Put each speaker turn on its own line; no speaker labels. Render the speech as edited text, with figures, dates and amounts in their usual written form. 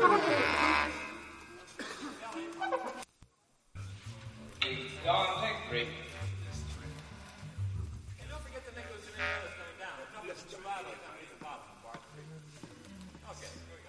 Don, take 3.
And don't forget to make those scenarios coming down. If not, it's too loud, it's not the bottom. Okay.